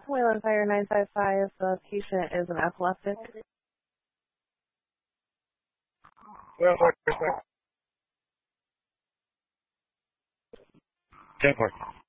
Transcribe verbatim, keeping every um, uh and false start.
Wayland Fire nine five five, the patient is an epileptic. Well, ten four.